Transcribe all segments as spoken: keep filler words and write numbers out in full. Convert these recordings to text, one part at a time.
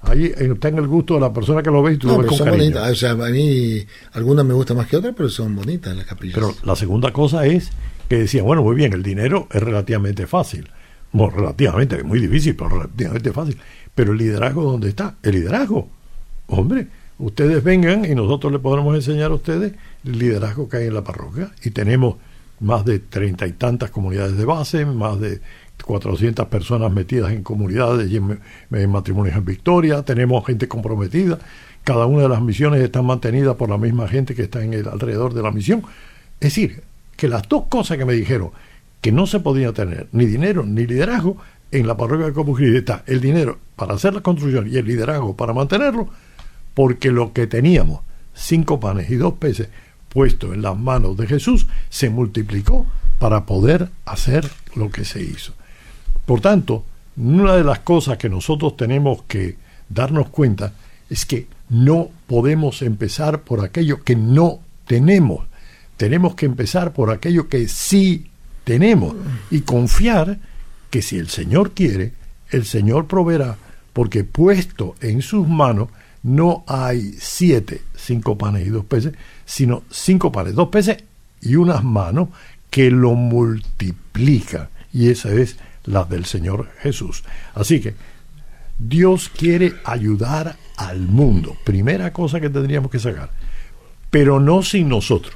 ahí está en el gusto de la persona que lo ve y tú no, lo ves con son cariño. bonitas. O sea, a mí algunas me gustan más que otras, pero son bonitas las capillas. Pero la segunda cosa es que decía, bueno, muy bien, el dinero es relativamente fácil. Bueno, relativamente, es muy difícil, pero relativamente fácil. Pero el liderazgo, ¿dónde está? El liderazgo. Hombre, ustedes vengan y nosotros les podremos enseñar a ustedes el liderazgo que hay en la parroquia. Y tenemos más de treinta y tantas comunidades de base, más de cuatrocientas personas metidas en comunidades y en, en matrimonios en Victoria. Tenemos gente comprometida. Cada una de las misiones están mantenidas por la misma gente que está en el alrededor de la misión. Es decir, que las dos cosas que me dijeron que no se podía tener, ni dinero ni liderazgo, en la parroquia de Corpus Christi está el dinero para hacer la construcción y el liderazgo para mantenerlo, porque lo que teníamos, cinco panes y dos peces puestos en las manos de Jesús, se multiplicó para poder hacer lo que se hizo. Por tanto, una de las cosas que nosotros tenemos que darnos cuenta es que no podemos empezar por aquello que no tenemos. Tenemos que empezar por aquello que sí tenemos y confiar que si el Señor quiere, el Señor proveerá, porque puesto en sus manos no hay siete, cinco panes y dos peces, sino cinco panes, dos peces y unas manos que lo multiplican, y esa es la del Señor Jesús. Así que Dios quiere ayudar al mundo, primera cosa que tendríamos que sacar, pero no sin nosotros.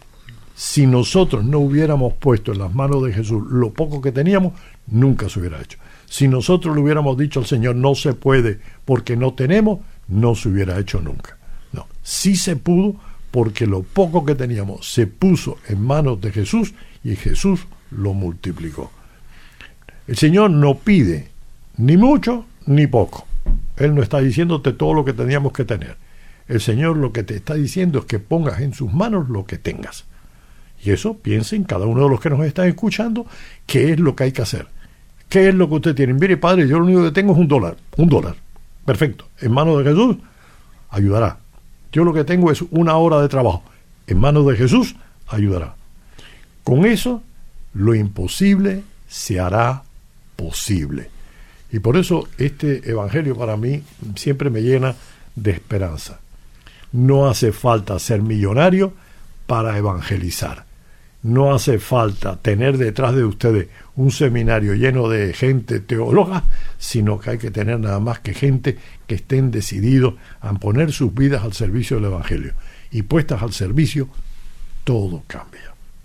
Si nosotros no hubiéramos puesto en las manos de Jesús lo poco que teníamos, nunca se hubiera hecho. Si nosotros le hubiéramos dicho al Señor, no se puede porque no tenemos, no se hubiera hecho nunca. No, sí se pudo porque lo poco que teníamos se puso en manos de Jesús y Jesús lo multiplicó. El Señor no pide ni mucho ni poco. Él no está diciéndote todo lo que teníamos que tener. El Señor lo que te está diciendo es que pongas en sus manos lo que tengas. Y eso, piensen cada uno de los que nos están escuchando, qué es lo que hay que hacer. ¿Qué es lo que usted tiene? Mire, padre, yo lo único que tengo es un dólar. Un dólar. Perfecto. En manos de Jesús, ayudará. Yo lo que tengo es una hora de trabajo. En manos de Jesús, ayudará. Con eso, lo imposible se hará posible. Y por eso este evangelio para mí siempre me llena de esperanza. No hace falta ser millonario para evangelizar. No hace falta tener detrás de ustedes un seminario lleno de gente teóloga, sino que hay que tener nada más que gente que estén decididos a poner sus vidas al servicio del Evangelio. Y puestas al servicio, todo cambia.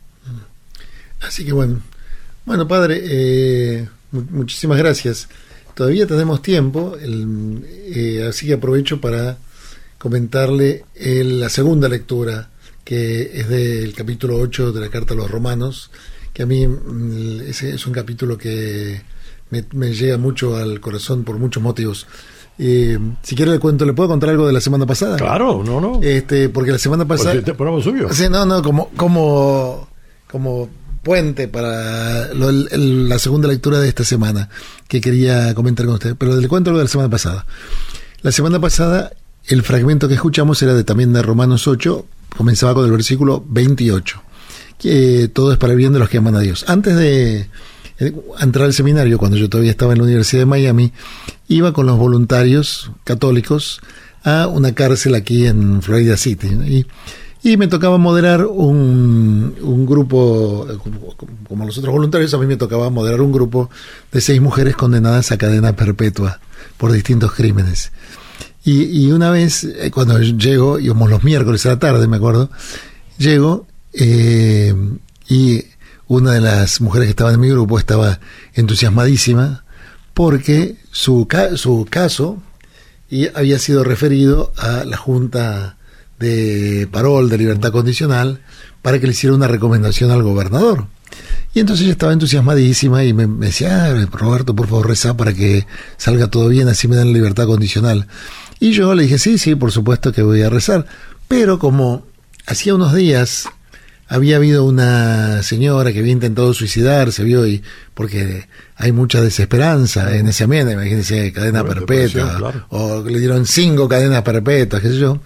Así que bueno, bueno padre, eh, muchísimas gracias. Todavía tenemos tiempo, el, eh, así que aprovecho para comentarle el, la segunda lectura, que es del capítulo ocho de la Carta a los Romanos, que a mí ese es un capítulo que me, me llega mucho al corazón por muchos motivos. Eh, si quiere le cuento, ¿le puedo contar algo de la semana pasada? Claro, no, no. Este, porque la semana pasada... Pues este programa suyo. Sí, no, no, como, como, como puente para lo, el, la segunda lectura de esta semana, que quería comentar con usted. Pero le cuento lo de la semana pasada. La semana pasada, el fragmento que escuchamos era de también de Romanos ocho, comenzaba con el versículo veintiocho, que todo es para el bien de los que aman a Dios. Antes de entrar al seminario, cuando yo todavía estaba en la Universidad de Miami, iba con los voluntarios católicos a una cárcel aquí en Florida City, y, y me tocaba moderar un, un grupo, como los otros voluntarios, a mí me tocaba moderar un grupo de seis mujeres condenadas a cadena perpetua por distintos crímenes. Y, y una vez, cuando llego, íbamos los miércoles a la tarde, me acuerdo, llego eh, y una de las mujeres que estaba en mi grupo estaba entusiasmadísima porque su, ca- su caso y había sido referido a la Junta de Parol, de Libertad Condicional, para que le hiciera una recomendación al gobernador. Y entonces ella estaba entusiasmadísima y me, me decía, ah, Roberto, por favor, reza para que salga todo bien, así me dan la libertad condicional. Y yo le dije, sí, sí, por supuesto que voy a rezar. Pero como hacía unos días había habido una señora que había intentado suicidarse, vio, y porque hay mucha desesperanza en ese ambiente, imagínense, cadena bueno, perpetua, claro. O le dieron cinco cadenas perpetuas, qué sé yo.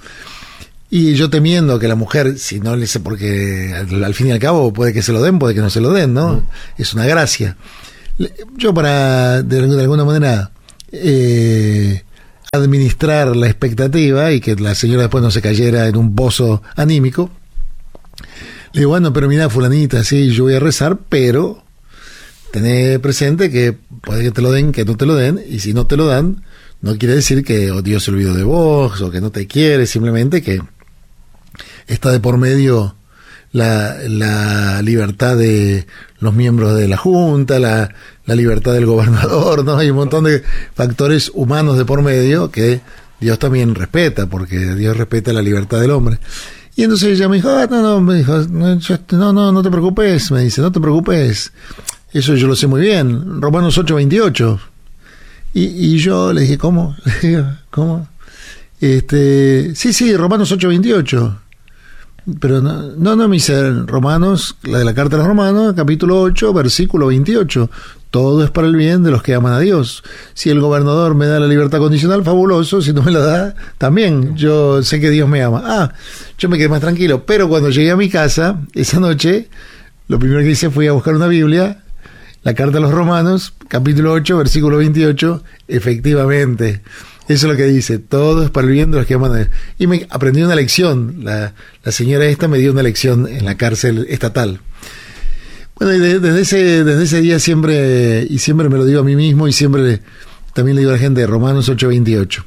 Y yo temiendo que la mujer, si no le sé, porque al, al fin y al cabo puede que se lo den, puede que no se lo den, ¿no? Mm. Es una gracia. Yo para, de, de alguna manera, eh, administrar la expectativa y que la señora después no se cayera en un pozo anímico. Le digo, bueno, pero mira, fulanita, sí, yo voy a rezar, pero tené presente que puede que te lo den, que no te lo den, y si no te lo dan, no quiere decir que oh, Dios se olvidó de vos, o que no te quiere, simplemente que está de por medio la, la libertad de los miembros de la Junta, la, la libertad del gobernador, ¿no? Hay un montón de factores humanos de por medio que Dios también respeta, porque Dios respeta la libertad del hombre. Y entonces ella me dijo, ah, no, no, me dijo, no, yo, no, no, no te preocupes, me dice, no te preocupes, eso yo lo sé muy bien, Romanos ocho veintiocho. Y, y yo le dije, ¿cómo? ¿Cómo? Este, sí, sí, Romanos ocho veintiocho. Pero no, no, no me dice Romanos, la de la carta a los Romanos, capítulo ocho, versículo veintiocho. Todo es para el bien de los que aman a Dios. Si el gobernador me da la libertad condicional, fabuloso. Si no me la da, también. Yo sé que Dios me ama. Ah, yo me quedé más tranquilo. Pero cuando llegué a mi casa, esa noche, lo primero que hice fue a buscar una Biblia, la carta a los Romanos, capítulo ocho, versículo veintiocho. Efectivamente, eso es lo que dice. Todo es para el bien de los que aman a Dios. Y me aprendí una lección. La, la señora esta me dio una lección en la cárcel estatal. Bueno, y de, desde, ese, desde ese día siempre, y siempre me lo digo a mí mismo, y siempre también le digo a la gente, Romanos ocho veintiocho.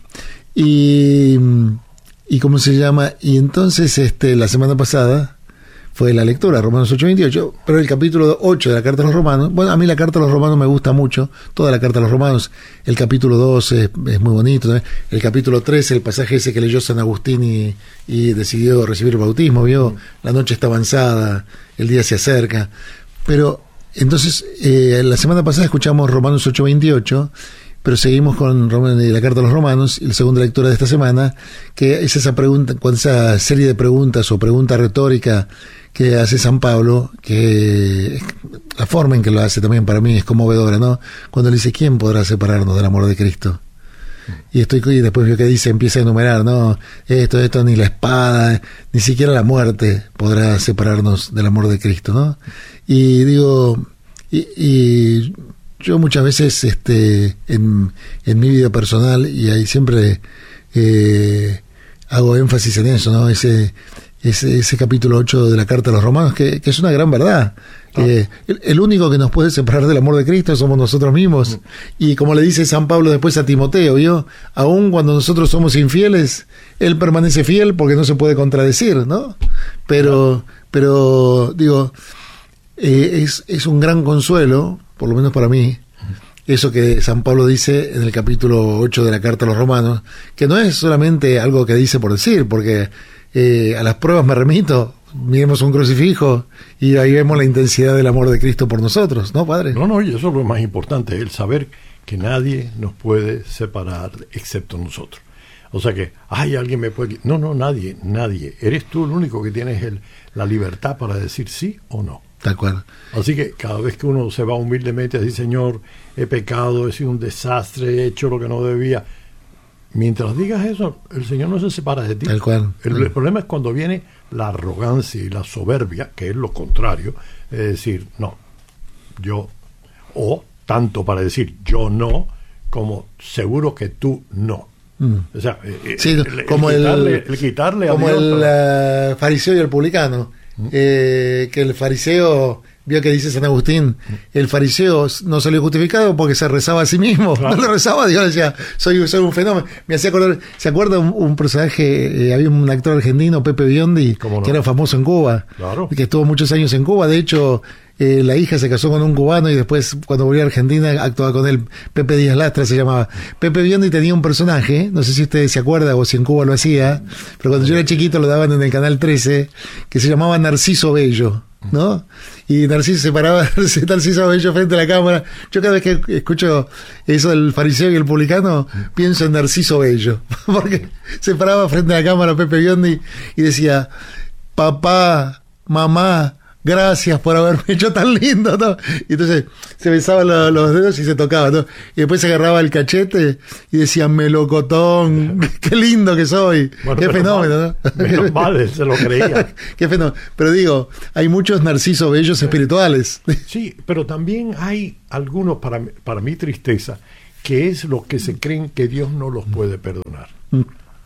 Y, y ¿cómo se llama? Y entonces este la semana pasada fue la lectura, Romanos ocho veintiocho, pero el capítulo ocho de la Carta a los Romanos, bueno, a mí la Carta a los Romanos me gusta mucho, toda la Carta a los Romanos, el capítulo dos es, es muy bonito, ¿eh? El capítulo tres, el pasaje ese que leyó San Agustín y, y decidió recibir el bautismo, vio, la noche está avanzada, el día se acerca, pero entonces eh, la semana pasada escuchamos Romanos ocho veintiocho, pero seguimos con la Carta a los Romanos y la segunda lectura de esta semana, que es esa pregunta, con esa serie de preguntas o pregunta retórica que hace San Pablo, que la forma en que lo hace también para mí es conmovedora, ¿no? Cuando le dice, ¿quién podrá separarnos del amor de Cristo? Y estoy y después veo que dice, empieza a enumerar, no, esto, esto, ni la espada, ni siquiera la muerte podrá separarnos del amor de Cristo, ¿no? Y digo, y, y yo muchas veces este en, en mi vida personal, y ahí siempre eh, hago énfasis en eso, ¿no? Ese, ese, ese capítulo ocho de la Carta a los Romanos, que, que es una gran verdad. Eh, el, el único que nos puede separar del amor de Cristo somos nosotros mismos. Y como le dice San Pablo después a Timoteo, ¿vio? Aun cuando nosotros somos infieles, él permanece fiel porque no se puede contradecir, ¿no? Pero, pero digo, eh, es, es un gran consuelo, por lo menos para mí, eso que San Pablo dice en el capítulo ocho de la Carta a los Romanos, que no es solamente algo que dice por decir, porque eh, a las pruebas me remito. Miremos un crucifijo y ahí vemos la intensidad del amor de Cristo por nosotros, ¿no, Padre? No, no, y eso es lo más importante, el saber que nadie nos puede separar excepto nosotros. O sea que, ay, alguien me puede... No, no, nadie, nadie. Eres tú el único que tienes el, la libertad para decir sí o no. De acuerdo. Así que cada vez que uno se va humildemente a decir, Señor, he pecado, he sido un desastre, he hecho lo que no debía... Mientras digas eso, el Señor no se separa de ti. Tal cual. El, el problema es cuando viene la arrogancia y la soberbia, que es lo contrario, es decir, no, yo, o tanto para decir yo no, como seguro que tú no. Mm. O sea, sí, el, como el, quitarle, el, el quitarle como a Dios, el pero... uh, fariseo y el publicano. ¿Mm? Eh, que el fariseo... Vio que dice San Agustín, el fariseo no salió justificado porque se rezaba a sí mismo, claro. No le rezaba a Dios, decía, soy, soy un fenómeno. Me hacía acordar, ¿se acuerda un, un personaje, eh, había un actor argentino, Pepe Biondi, no? Que era famoso en Cuba, claro. Que estuvo muchos años en Cuba, de hecho, eh, la hija se casó con un cubano y después, cuando volvió a Argentina, actuaba con él, Pepe Díaz Lastra se llamaba. Pepe Biondi tenía un personaje, no sé si usted se acuerda o si en Cuba lo hacía, pero cuando yo era chiquito lo daban en el Canal trece, que se llamaba Narciso Bello, ¿no? Y Narciso se paraba, Narciso Bello frente a la cámara. Yo cada vez que escucho eso del fariseo y el publicano, pienso en Narciso Bello, porque se paraba frente a la cámara Pepe Biondi y decía, papá, mamá, gracias por haberme hecho tan lindo, ¿no? Y entonces se besaba lo, los dedos y se tocaba, ¿no? Y después se agarraba el cachete y decía, melocotón, qué lindo que soy, bueno, qué fenómeno, mal, ¿no? Menos mal, se lo creía. Qué fenómeno. Pero digo, hay muchos Narcisos bellos espirituales. Sí, pero también hay algunos, para, para mi tristeza, que es lo que se creen que Dios no los puede perdonar. Mm.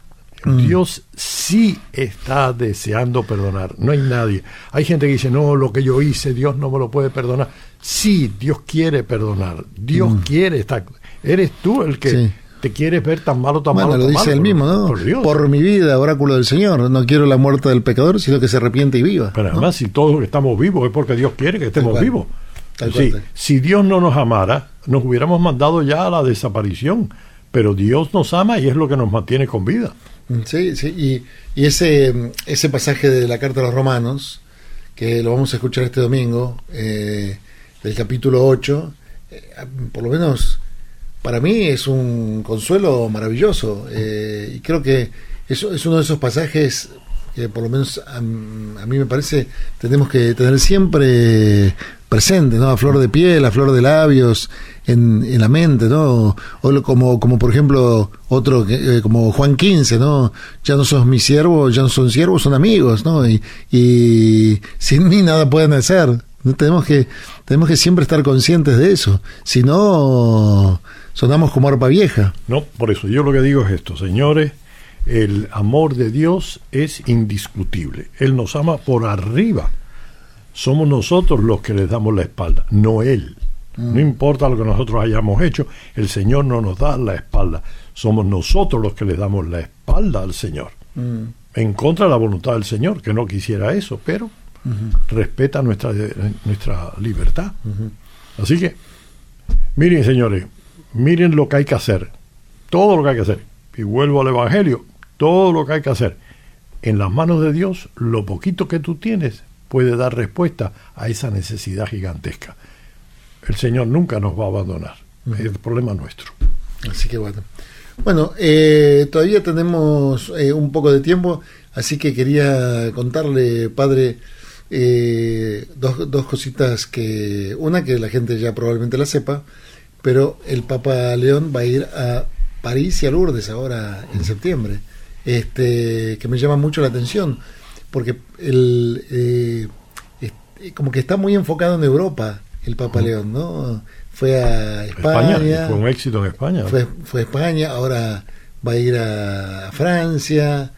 Dios sí está deseando perdonar. No hay nadie. Hay gente que dice, no, lo que yo hice, Dios no me lo puede perdonar. Sí, Dios quiere perdonar. Dios mm. quiere estar. Eres tú el que sí. te quieres ver tan malo, tan bueno, malo, lo tan dice malo. él mismo, ¿no? Por, por mi vida, oráculo del Señor. No quiero la muerte del pecador, sino que se arrepiente y viva. Pero ¿no? además, si todos estamos vivos, es porque Dios quiere que estemos vivos. Sí, si Dios no nos amara, nos hubiéramos mandado ya a la desaparición. Pero Dios nos ama y es lo que nos mantiene con vida. Sí, sí, y, y ese, ese pasaje de la Carta a los Romanos, que lo vamos a escuchar este domingo, eh, del capítulo ocho, eh, por lo menos para mí es un consuelo maravilloso, eh, y creo que es, es uno de esos pasajes que por lo menos a, a mí me parece tenemos que tener siempre presente, ¿no? A flor de piel, a flor de labios, en, en la mente, ¿no? O como, como por ejemplo, otro, eh, como Juan quince, ¿no? Ya no sos mi siervo, ya no son siervos, son amigos, ¿no? Y, y sin mí nada pueden hacer. ¿No? Tenemos que, tenemos que siempre estar conscientes de eso. Si no, sonamos como arpa vieja. No, por eso yo lo que digo es esto, señores. El amor de Dios es indiscutible. Él nos ama por arriba. Somos nosotros los que le damos la espalda, no Él. Mm. No importa lo que nosotros hayamos hecho, el Señor no nos da la espalda. Somos nosotros los que le damos la espalda al Señor. Mm. En contra de la voluntad del Señor, que no quisiera eso, pero uh-huh. respeta nuestra, nuestra libertad. Uh-huh. Así que, miren, señores, miren lo que hay que hacer. Todo lo que hay que hacer. Y vuelvo al Evangelio. Todo lo que hay que hacer en las manos de Dios, lo poquito que tú tienes puede dar respuesta a esa necesidad gigantesca. El Señor nunca nos va a abandonar. Uh-huh. Es el problema nuestro. Así que bueno. Bueno, eh, todavía tenemos eh, un poco de tiempo, así que quería contarle, padre, eh, dos, dos cositas que... Una que la gente ya probablemente la sepa, pero el Papa León va a ir a París y a Lourdes ahora en septiembre. Este, que me llama mucho la atención, porque el, eh, es, como que está muy enfocado en Europa el Papa León, ¿no? Fue a España, España, fue un éxito en España. Fue, fue a España, ahora va a ir a, a Francia,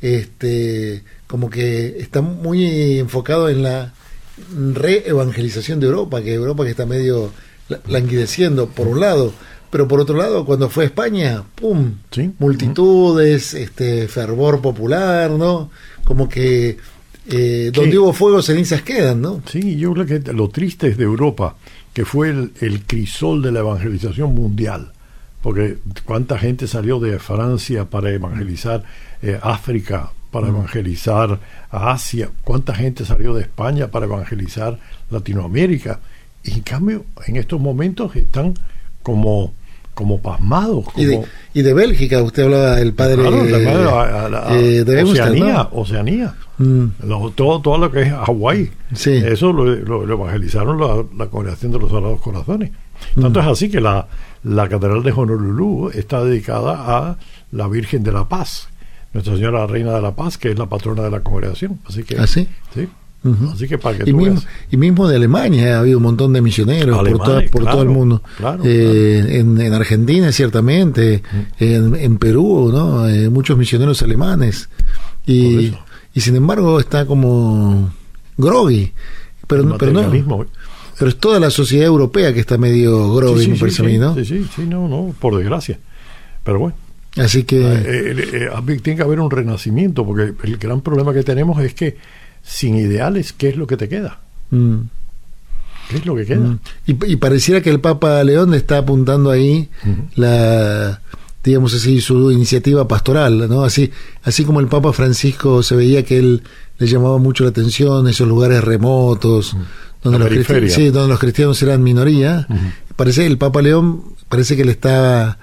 este, como que está muy enfocado en la re-evangelización de Europa, que Europa que está medio languideciendo por un lado. Pero por otro lado, cuando fue a España, ¡pum! ¿Sí? Multitudes, este fervor popular, ¿no? Como que eh, donde hubo fuego, cenizas quedan, ¿no? Sí, yo creo que lo triste es de Europa, que fue el, el crisol de la evangelización mundial. Porque cuánta gente salió de Francia para evangelizar eh, África, para mm. evangelizar a Asia, cuánta gente salió de España para evangelizar Latinoamérica. Y en cambio, en estos momentos están como... como pasmados. Como... Y, de, y de Bélgica, usted hablaba del padre, claro, de, a, a, a, eh, de Oceanía, ¿no? Oceanía. Mm. Lo, todo, todo lo que es Hawái. Sí. Eso lo, lo, lo evangelizaron la, la Congregación de los Sagrados Corazones. Tanto mm. es así que la, la Catedral de Honolulu está dedicada a la Virgen de la Paz, Nuestra Señora Reina de la Paz, que es la patrona de la congregación. Así que, ¿ah, sí? Sí. Uh-huh. Así que para que y, tú mismo, veas. y mismo de Alemania ha habido un montón de misioneros Alemania, por, toda, por claro, todo el mundo, claro, eh, claro. En, en Argentina ciertamente, uh-huh. en, en Perú, ¿no? Eh, muchos misioneros alemanes y, y sin embargo está como groggy, pero, pero no, pero es toda la sociedad europea que está medio groggy, sí, sí, me parece sí, a mí, ¿no? Sí, sí, sí, no, no, por desgracia, pero bueno. Así que eh, eh, eh, tiene que haber un renacimiento, porque el gran problema que tenemos es que sin ideales, ¿qué es lo que te queda? Mm. ¿Qué es lo que queda? Mm. Y, y pareciera que el Papa León está apuntando ahí uh-huh. la, digamos así, su iniciativa pastoral, ¿no? Así, así como el Papa Francisco se veía que él le llamaba mucho la atención esos lugares remotos, uh-huh. donde, los cristianos, sí, donde los cristianos eran minoría. Uh-huh. Parece que el Papa León parece que le está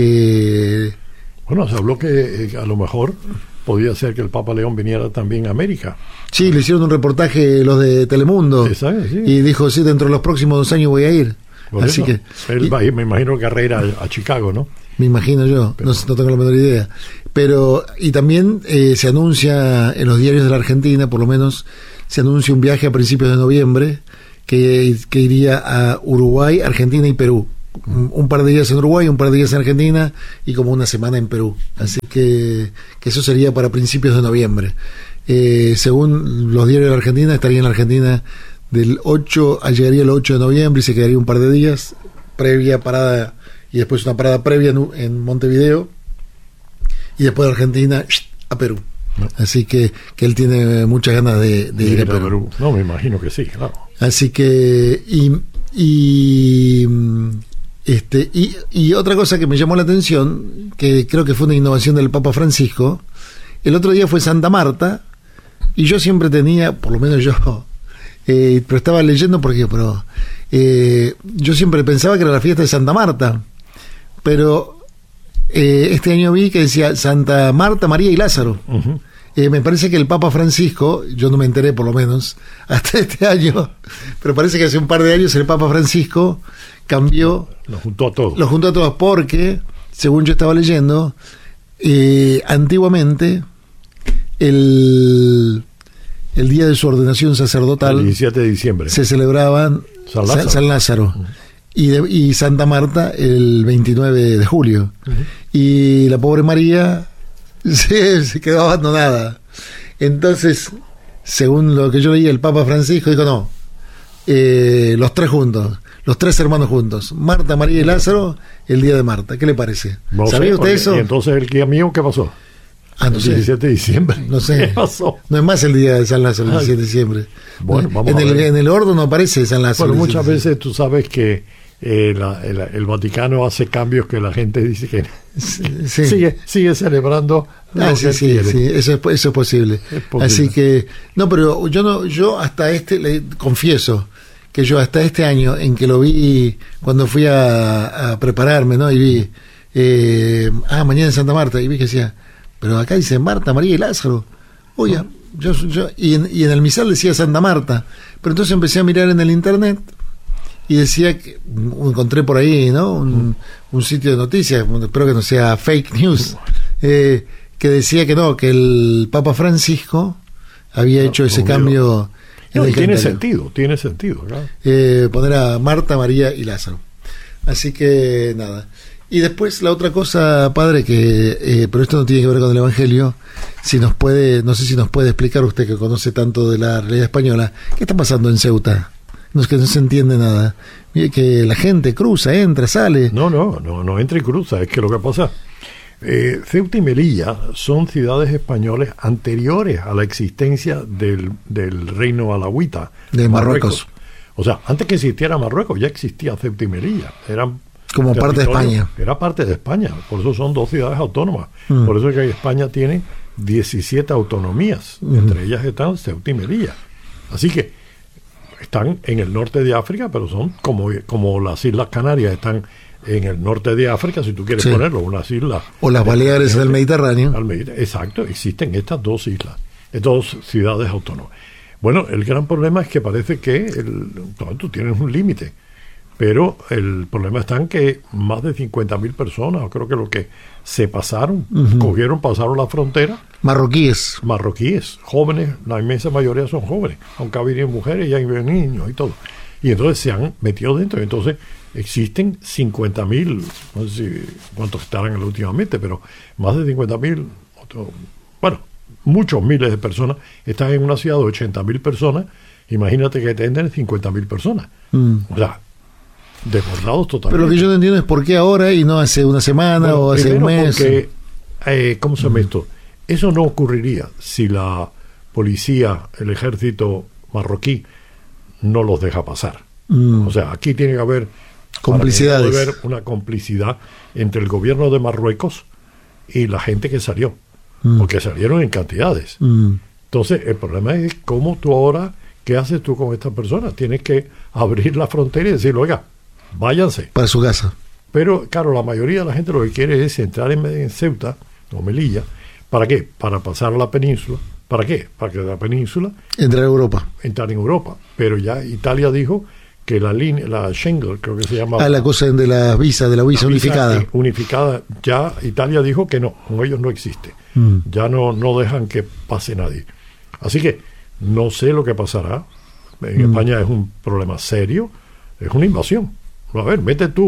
eh, bueno, se habló que eh, a lo mejor podía ser que el Papa León viniera también a América. Sí, le hicieron un reportaje los de Telemundo. Sí, sabe, sí. Y dijo, sí, dentro de los próximos dos años voy a ir. Por Así eso, que él y, va a ir, me imagino que a ir a, a Chicago, ¿no? Me imagino yo, Pero, no, no tengo la menor idea. Pero, y también eh, se anuncia en los diarios de la Argentina, por lo menos, se anuncia un viaje a principios de noviembre que, que iría a Uruguay, Argentina y Perú. un, un par de días en Uruguay, un par de días en Argentina y como una semana en Perú. Así que, que eso sería para principios de noviembre. Eh, según los diarios de la Argentina, estaría en la Argentina del ocho, llegaría el ocho de noviembre y se quedaría un par de días, previa parada y después una parada previa en, en Montevideo y después de Argentina a Perú. No. Así que, que él tiene muchas ganas de, de, de ir a Perú. Perú. No, me imagino que sí, claro. Así que y, y este y, y otra cosa que me llamó la atención, que creo que fue una innovación del Papa Francisco, el otro día fue Santa Marta y yo siempre tenía, por lo menos yo, eh, pero estaba leyendo porque pero eh, yo siempre pensaba que era la fiesta de Santa Marta, pero eh, este año vi que decía Santa Marta, María y Lázaro. Uh-huh. Eh, me parece que el Papa Francisco, yo no me enteré por lo menos hasta este año, pero parece que hace un par de años el Papa Francisco cambió, lo juntó a todos, lo juntó a todos porque, según yo estaba leyendo, eh, antiguamente el, el día de su ordenación sacerdotal, el diecisiete de diciembre, se celebraban San Lázaro, San, San Lázaro uh-huh. y, de, y Santa Marta el veintinueve de julio, uh-huh. y la pobre María Sí, se quedó abandonada. Entonces, según lo que yo leí, el Papa Francisco dijo no, eh, los tres juntos, los tres hermanos juntos, Marta, María y Lázaro, el día de Marta. ¿Qué le parece? No ¿Sabía sé, usted oye, eso? Y entonces el día mío, ¿qué pasó? Ah, no el sé. diecisiete de diciembre. No sé. ¿Qué pasó? No es más el día de San Lázaro, el diecisiete de diciembre. Bueno, vamos en, a el, ver. en el ordo no aparece San Lázaro. Bueno, muchas veces tú sabes que Eh, la, el, el Vaticano hace cambios que la gente dice que sí. sigue, sigue celebrando. Ah, sí, sí, sí, eso es, eso es posible. es posible. Así que, no, pero yo no, yo hasta este, le confieso que yo hasta este año en que lo vi cuando fui a, a prepararme, ¿no? Y vi, eh, ah, mañana en Santa Marta, y vi que decía, pero acá dice Marta, María y Lázaro. Oye, ¿no? yo, yo, y en, y en el misal decía Santa Marta, pero entonces empecé a mirar en el internet. Y decía que encontré por ahí, ¿no? Un, un sitio de noticias, espero que no sea fake news, eh, que decía que no, que el Papa Francisco había no, hecho ese cambio. No, en tiene sentido, tiene sentido, claro. Eh, poner a Marta, María y Lázaro. Así que nada. Y después la otra cosa, padre, que eh, pero esto no tiene que ver con el Evangelio, si nos puede, no sé si nos puede explicar usted que conoce tanto de la realidad española, ¿qué está pasando en Ceuta? No es que no se entiende nada. Mire que la gente cruza, entra, sale. No, no, no, no entra y cruza. Es que lo que pasa, eh, Ceuta y Melilla son ciudades españolas anteriores a la existencia del, del reino alauita de Marruecos. Marruecos. O sea, antes que existiera Marruecos ya existía Ceuta y Melilla. Eran como parte de España. Era parte de España. Por eso son dos ciudades autónomas. Mm. Por eso es que España tiene diecisiete autonomías. Mm. Entre ellas están Ceuta y Melilla. Así que están en el norte de África, pero son como, como las Islas Canarias están en el norte de África, si tú quieres sí. ponerlo, unas islas. O las Baleares del Mediterráneo. Al Mediterráneo. Exacto, existen estas dos islas, dos ciudades autónomas. Bueno, el gran problema es que parece que el, no, tú tienes un límite, pero el problema está en que más de cincuenta mil personas, creo que lo que se pasaron, uh-huh. cogieron, pasaron la frontera. Marroquíes. Marroquíes, jóvenes, la inmensa mayoría son jóvenes, aunque ha habido mujeres y hay niños y todo. Y entonces se han metido dentro. Entonces existen cincuenta mil, no sé si cuántos estarán últimamente, pero más de cincuenta mil, bueno, muchos miles de personas están en una ciudad de ochenta mil personas. Imagínate que tienen cincuenta mil personas. Mm. O sea, desbordados totalmente. Pero lo que yo no entiendo es por qué ahora y no hace una semana bueno, o hace un mes. Porque, eh, ¿cómo se llama mm. esto? Eso no ocurriría si la policía, el ejército marroquí no los deja pasar. Mm. O sea, aquí tiene que haber complicidades. Debe haber una complicidad entre el gobierno de Marruecos y la gente que salió, mm. porque salieron en cantidades. Mm. Entonces, el problema es cómo tú ahora, ¿qué haces tú con estas personas? Tienes que abrir la frontera y decir, oiga, váyanse. Para su casa. Pero, claro, la mayoría de la gente lo que quiere es entrar en, en Ceuta o Melilla. ¿Para qué? Para pasar a la península. ¿Para qué? Para que de la península entrar a Europa. Entrar en Europa. Pero ya Italia dijo que la línea, la Schengen, creo que se llama. Ah, la cosa de la visa, de la visa, la visa unificada. Unificada. Ya Italia dijo que no, con ellos no existe. Mm. Ya no, no dejan que pase nadie. Así que no sé lo que pasará. En mm. España es un problema serio. Es una invasión. A ver, mete tú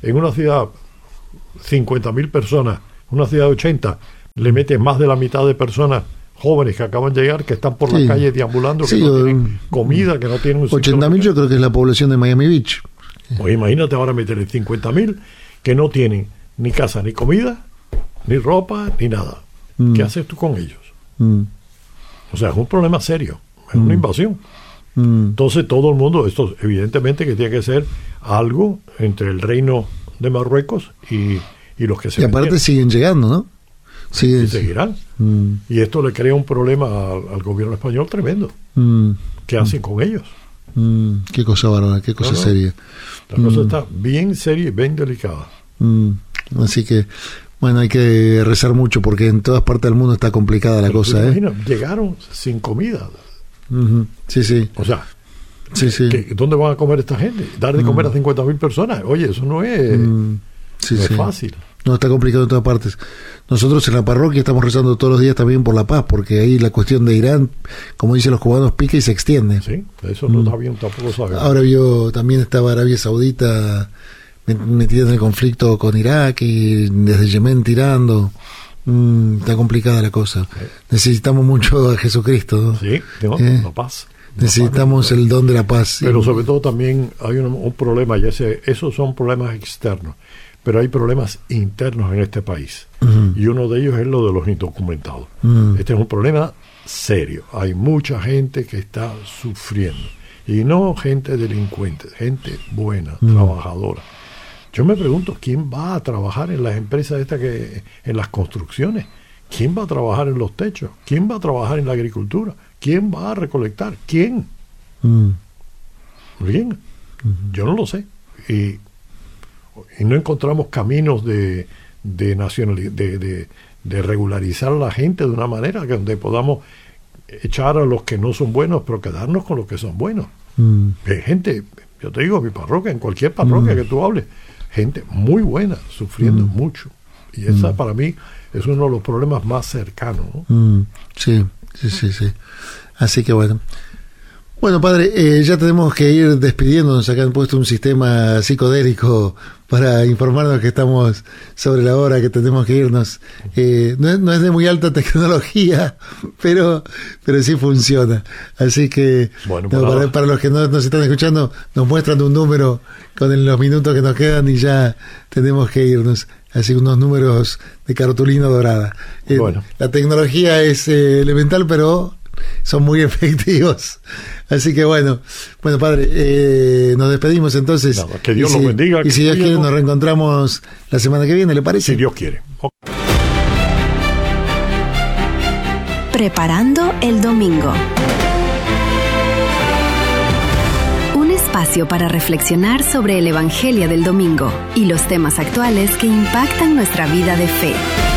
en una ciudad cincuenta mil personas, una ciudad de ochenta, le metes más de la mitad de personas jóvenes que acaban de llegar, que están por sí. la calle deambulando, que sí, no tienen comida, que no tienen un ochenta mil yo creo que es la población de Miami Beach. Pues imagínate ahora meterle cincuenta mil que no tienen ni casa, ni comida, ni ropa, ni nada. Mm. ¿Qué haces tú con ellos? Mm. O sea, es un problema serio, es mm. una invasión. Mm. Entonces todo el mundo, esto evidentemente que tiene que ser algo entre el reino de Marruecos y, y los que se Y aparte vendieron. Siguen llegando, ¿no? Sí, y seguirán. Mm. Y esto le crea un problema al, al gobierno español tremendo. Mm. ¿Qué hacen mm. con ellos? Mm. Qué cosa bárbara, qué cosa no, no. seria. La mm. cosa está bien seria y bien delicada. Mm. Así que, bueno, hay que rezar mucho porque en todas partes del mundo está complicada la Pero cosa. ¿eh? Llegaron sin comida. Mm-hmm. Sí, sí. O sea, sí, sí. ¿qué, ¿dónde van a comer esta gente? Dar de comer mm. a cincuenta mil personas. Oye, eso no es, mm. sí, no sí. es fácil. No, está complicado en todas partes. Nosotros en la parroquia estamos rezando todos los días también por la paz, porque ahí la cuestión de Irán, como dicen los cubanos, pica y se extiende. Sí, eso no mm. está bien, tampoco sabemos. Ahora yo también estaba Arabia Saudita metida en el conflicto con Irak y desde Yemen tirando. Mm, está complicada la cosa. Sí. Necesitamos mucho a Jesucristo, ¿no? Sí, no, eh, la paz. Necesitamos el don de la paz. Pero sobre todo también hay un, un problema, ya sé, esos son problemas externos. Pero hay problemas internos en este país. Uh-huh. Y uno de ellos es lo de los indocumentados. Uh-huh. Este es un problema serio. Hay mucha gente que está sufriendo. Y no gente delincuente, gente buena, uh-huh. trabajadora. Yo me pregunto, ¿quién va a trabajar en las empresas estas que, en las construcciones? ¿Quién va a trabajar en los techos? ¿Quién va a trabajar en la agricultura? ¿Quién va a recolectar? ¿Quién? Uh-huh. ¿Quién? Uh-huh. Yo no lo sé. Y y no encontramos caminos de de, nacional, de, de de regularizar a la gente de una manera que donde podamos echar a los que no son buenos pero quedarnos con los que son buenos. Mm. Hay gente, yo te digo, mi parroquia, en cualquier parroquia mm. que tú hables, gente muy buena sufriendo mm. mucho, y esa mm. para mí es uno de los problemas más cercanos, ¿no? Mm. sí, sí, sí, sí. Así que bueno Bueno, padre, eh, ya tenemos que ir despidiéndonos. Acá han puesto un sistema psicodélico para informarnos que estamos sobre la hora, que tenemos que irnos. Eh, no, es, no es de muy alta tecnología, pero pero sí funciona. Así que, bueno, no, para, para los que no nos están escuchando, nos muestran un número con el, los minutos que nos quedan y ya tenemos que irnos. Así unos números de cartulina dorada. Eh, bueno. La tecnología es eh, elemental, pero son muy efectivos. Así que bueno, bueno padre, eh, nos despedimos entonces. No, que Dios si, lo bendiga. Y si Dios quiere, nos reencontramos la semana que viene, ¿le parece? Si Dios quiere. Preparando el domingo. Un espacio para reflexionar sobre el Evangelio del domingo y los temas actuales que impactan nuestra vida de fe.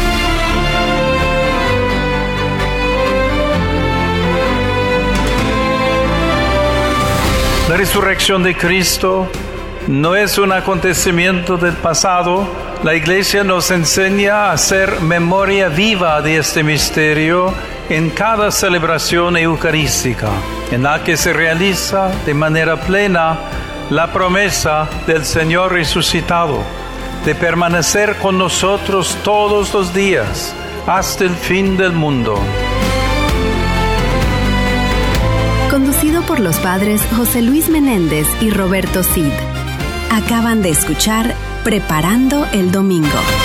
La resurrección de Cristo no es un acontecimiento del pasado. La Iglesia nos enseña a hacer memoria viva de este misterio en cada celebración eucarística, en la que se realiza de manera plena la promesa del Señor resucitado de permanecer con nosotros todos los días hasta el fin del mundo. Conducido por los padres José Luis Menéndez y Roberto Cid. Acaban de escuchar Preparando el Domingo.